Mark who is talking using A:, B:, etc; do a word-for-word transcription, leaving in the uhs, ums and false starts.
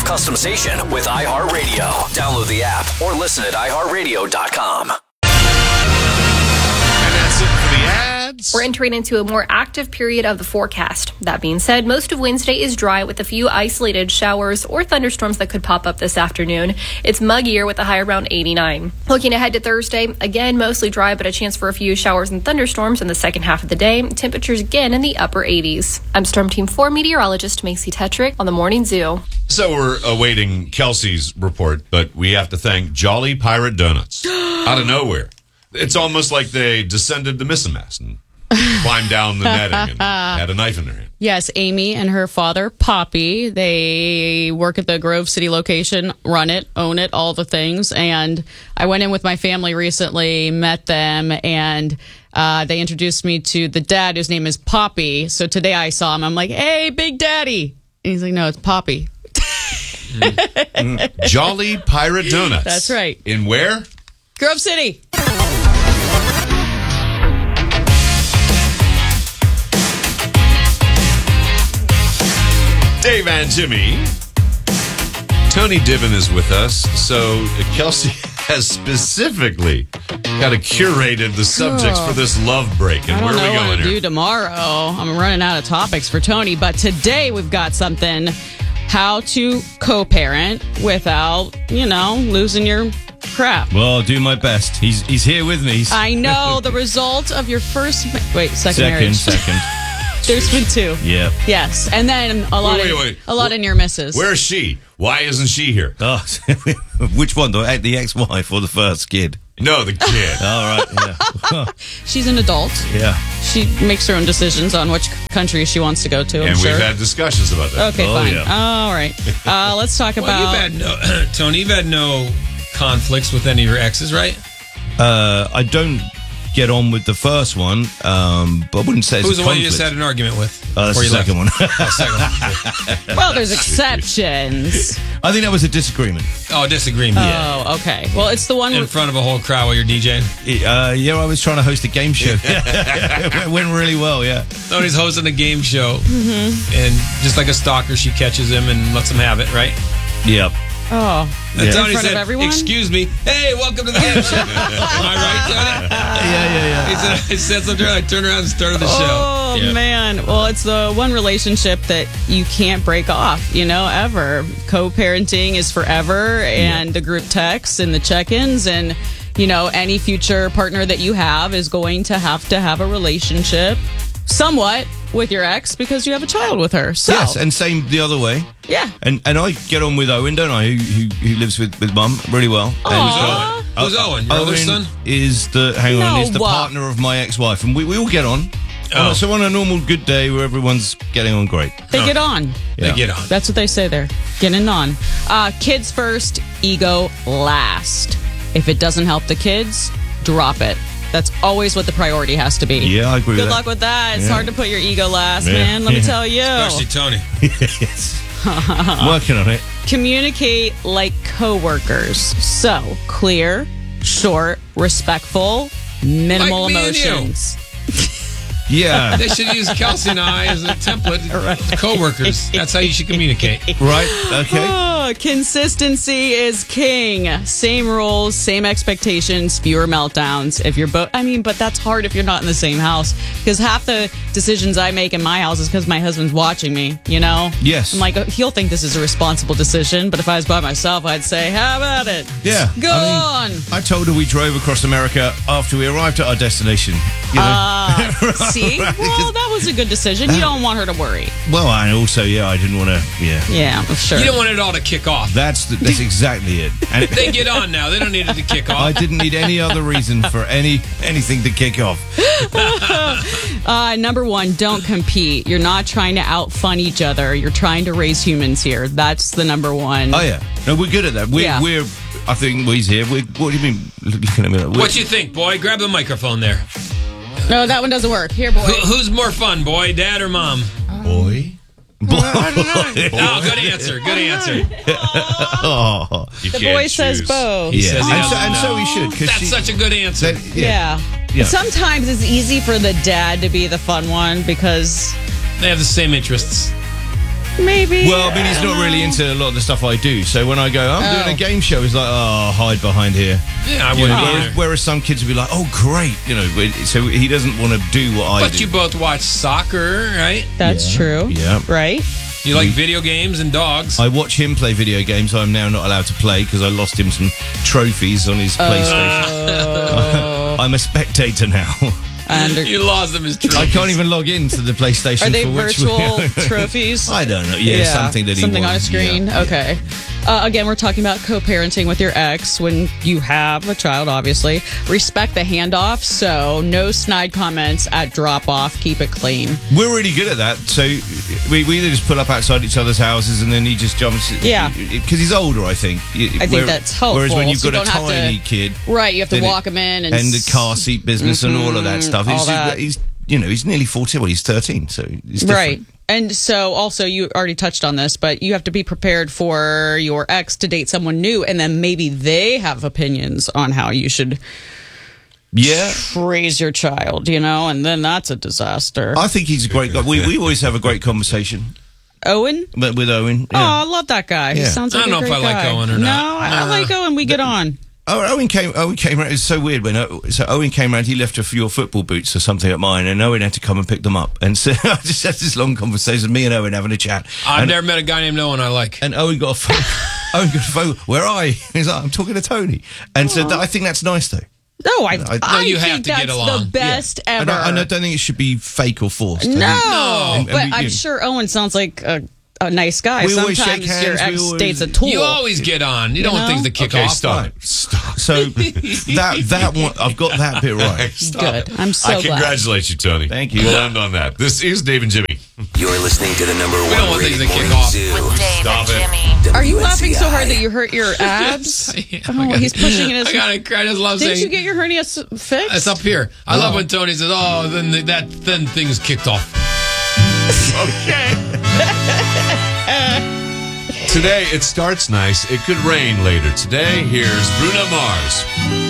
A: custom station with iHeartRadio. Download the app or listen at i heart radio dot com.
B: And that's it for the ads.
C: We're entering into a more active period of the forecast. That being said, most of Wednesday is dry with a few isolated showers or thunderstorms that could pop up this afternoon. It's muggier with a high around eighty-nine. Looking ahead to Thursday, again, mostly dry, but a chance for a few showers and thunderstorms in the second half of the day. Temperatures again in the upper eighties. I'm Storm Team four meteorologist Macy Tetrick on the Morning Zoo.
B: So we're awaiting Kelsey's report, but we have to thank Jolly Pirate Donuts out of nowhere. It's almost like they descended the missing mast and climbed down the netting and had a knife in their hand.
D: Yes, Amy and her father, Poppy, they work at the Grove City location, run it, own it, all the things. And I went in with my family recently, met them, and uh, they introduced me to the dad, whose name is Poppy. So today I saw him. I'm like, hey, Big Daddy. And he's like, no, it's Poppy.
B: mm. Mm. Jolly Pirate Donuts.
D: That's right.
B: In where?
D: Grove City.
B: Dave and Jimmy. Tony Dibbin is with us. So Kelsey has specifically got to curated the subjects for this love break. And
D: I don't
B: where are we
D: know
B: going
D: what to
B: here?
D: do tomorrow. I'm running out of topics for Tony, but today we've got something: how to co-parent without, you know, losing your crap.
E: Well, I'll do my best. He's he's here with me.
D: I know the result of your first ma- wait second,
E: Second,
D: marriage.
E: second.
D: There's been two.
E: Yeah.
D: Yes, and then a lot
B: Wait,
D: of
B: wait, wait.
D: a lot
B: Where-
D: of near misses.
B: Where is she? Why isn't she here?
E: Oh, which one? The, the ex-wife or the first kid?
B: No, the kid.
E: All right. Yeah.
D: She's an adult.
E: yeah.
D: She makes her own decisions on which country she wants to go to. I'm
B: and
D: sure.
B: we've had discussions about that.
D: Okay,
E: Oh,
D: fine.
E: yeah.
D: All right. Uh, let's talk
F: Well,
D: about.
F: you've had no, Tony, you've had no conflicts with any of your exes, right?
E: Uh, I don't get on with the first one, um, but I wouldn't say it's
F: Who's
E: a
F: the one you
E: conflict.
F: just had an argument with?
E: Oh, that's
F: before
E: the
F: you left?
E: second one.
F: Oh, second one.
D: Well, there's exceptions.
E: I think that was a disagreement.
F: Oh, disagreement.
D: Oh, okay. Well, it's the one
F: In
D: with.
F: front of a whole crowd while you're DJing.
E: Uh, yeah, I was trying to host a game show. It went really well, yeah.
F: Tony's hosting a game show,
D: Mm-hmm.
F: and just like a stalker, she catches him and lets him have it, right?
E: Yep.
D: Oh.
F: And
E: Yeah.
F: Tony
D: In front of
F: said,
D: everyone?
F: "Excuse me, hey, welcome to the game show." Am I right, Tony?
E: Yeah, yeah, yeah.
F: He said, "I said something." I turned around and started the show.
D: Oh,
F: Yeah.
D: man. Well, it's the one relationship that you can't break off, you know, ever. Co-parenting is forever, and the group texts and the check-ins, and, you know, any future partner that you have is going to have to have a relationship somewhat with your ex because you have a child with her. So,
E: Yes, and same the other way.
D: yeah.
E: And and I get on with Owen, don't I? Who who, who lives with, with Mum really well.
D: Aw.
E: And,
F: Who's Owen? Your other
E: Owen
F: son?
E: is the hang on
D: No,
E: is the
D: what?
E: partner of my ex-wife, and we, we all get on.
F: Oh.
E: So on a normal good day where everyone's getting on great.
D: They get on.
E: Yeah.
F: They get on.
D: That's what they say there. Getting on. Uh, kids first, ego last. If it doesn't help the kids, drop it. That's always what the priority has to be.
E: Yeah, I agree
D: Good
E: with
D: luck with that. It's
E: Yeah.
D: hard to put your ego last,
E: Yeah.
D: man. Let me
E: Yeah.
D: tell you.
F: Especially Tony.
E: that. Yes. I'm working on it.
D: Communicate like coworkers. So clear, short, respectful, minimal
F: Like me and you.
D: emotions.
E: Yeah.
F: They should use Kelsey and I as a template. Co-workers. That's how you should communicate.
E: Right. Okay.
D: Oh, consistency is king. Same rules, same expectations, fewer meltdowns. If you're both, I mean, but that's hard if you're not in the same house because half the decisions I make in my house is because my husband's watching me. You know?
E: Yes.
D: I'm like, he'll think this is a responsible decision, but if I was by myself, I'd say, "How about it?
E: Yeah.
D: Go
E: I
D: on."
E: mean, I told her we drove across America after we arrived at our destination. You know?
D: Uh, see? Well, that was a good decision. You don't want her to worry.
E: Well, and also, yeah, I didn't want to. Yeah.
D: Yeah, sure.
F: You don't want it all to kick off.
E: That's the, that's exactly it. And it,
F: They get on now. They don't need it to kick
E: I
F: off.
E: didn't need any other reason for any anything to kick off.
D: Uh, number one, don't compete. You're not trying to outfun each other. You're trying to raise humans here. That's the number one.
E: Oh yeah, no, we're good at that. We're,
D: Yeah.
E: we're I think we's here. We're, what do you mean looking at me? Like,
F: What you think, boy? Grab the microphone there.
D: No, that one doesn't work. Here, boy.
F: Who, who's more fun, boy? Dad or mom?
E: boy?
F: Oh, good answer. Good answer.
E: Oh,
B: You
D: The
B: can't
D: boy says
B: choose.
D: both.
F: He
E: yeah,
F: says he
E: and, so,
F: doesn't
E: and so
F: know.
E: we should. 'cause
F: That's
E: she-
F: such a good answer.
E: that-
D: Yeah.
E: Yeah.
D: Sometimes it's easy for the dad to be the fun one because
F: They have the same interests.
D: maybe.
E: Well, I mean, he's not really into a lot of the stuff I do. So when I go, I'm
D: Oh.
E: doing a game show, he's like, oh, hide behind here.
F: Yeah, I
E: You
F: wouldn't
E: know,
F: either.
E: whereas, whereas some kids would be like, oh, great. You know, so he doesn't want to do what I
F: But
E: do.
F: you both watch soccer, right?
D: That's true.
E: Yeah.
D: Right?
F: You like video games and dogs.
E: I watch him play video games. I'm now not allowed to play because I lost him some trophies on his PlayStation.
D: Oh.
E: I'm a spectator now.
D: Under-
F: You lost them as trophies.
E: I can't even log into the PlayStation.
D: Are they
E: for which
D: virtual
E: we-
D: trophies?
E: I don't know. Yeah, something that he
D: something on a
E: wants,
D: screen.
E: yeah.
D: Okay. Uh, again, we're talking about co-parenting with your ex when you have a child. Obviously, respect the handoff. So no snide comments at drop off. Keep it clean.
E: We're really good at that. So we, we either just pull up outside each other's houses and then he just jumps.
D: Yeah.
E: Because he's older, I think.
D: I think that's helpful.
E: Whereas when you've
D: So
E: got
D: you
E: a
D: don't have
E: tiny
D: to-
E: kid.
D: Right. You have to
E: then it-
D: walk them in and,
E: and the car seat business and all of that stuff.
D: all
E: He's,
D: that.
E: he's, you know, he's nearly fourteen. Well, he's thirteen, so it's different.
D: Right. And so also you already touched on this, but you have to be prepared for your ex to date someone new and then maybe they have opinions on how you should
E: Yeah.
D: raise your child, you know, and then that's a disaster.
E: I think he's a great guy. We, we always have a great conversation
D: Owen?
E: but with Owen.
D: Oh,
E: Yeah.
D: I love that guy. He
E: Yeah.
D: sounds
F: I
D: like
F: don't
D: a
F: know if
D: great
F: I like
D: guy.
F: Owen or
D: no,
F: not.
D: I, I like Owen. We get on.
E: Oh, Owen came. Owen came around. It's so weird when O- so Owen came around. He left a few football boots or something at mine, and Owen had to come and pick them up. And so I just had this long conversation. Me and Owen having a chat.
F: I've
E: and,
F: never met a guy named Owen I like.
E: and Owen got a phone. Owen got a phone. Where are you? He's like, I'm talking to Tony. And so that, I think that's nice though.
D: No, I,
E: I-
D: I
F: No, you
D: think
F: have to get
D: that's
F: along.
D: the best
E: And
D: ever.
E: I, and I don't think it should be fake or forced. I
D: no,
E: think-
F: No.
E: And- and
D: but
E: we-
D: I'm
E: you-
D: sure Owen sounds like a, a nice guy.
E: We always
D: Sometimes
E: shake
D: your
E: hands, we
D: ex
E: always-
D: dates a tool.
F: You always get on. You don't
D: You
F: want things
D: know?
F: to kick
B: Okay,
F: off.
B: stop it. Stop.
E: So that that one, I've got that bit right.
B: Stop
D: Good.
B: it.
D: I'm so
B: I
D: glad.
B: congratulate you, Tony.
E: Thank you.
B: We'll end on that. This is Dave and Jimmy.
A: You're listening to the number one
F: don't want things
A: rated
F: to kick
A: morning
F: off.
A: zoo.
G: With Dave
B: Stop
G: and
B: it.
G: Jimmy.
D: Are you laughing so
A: W N C I.
D: hard that you hurt your abs?
F: Yeah, I
D: oh,
F: got-
D: he's pushing it.
F: I got to I just love
D: Didn't
F: saying.
D: you get your hernia s- fixed?
F: It's up here. I love when Tony says, "Oh, then the, that then things kicked off."
B: Today, it starts nice. It could rain later. Today, here's Bruno Mars.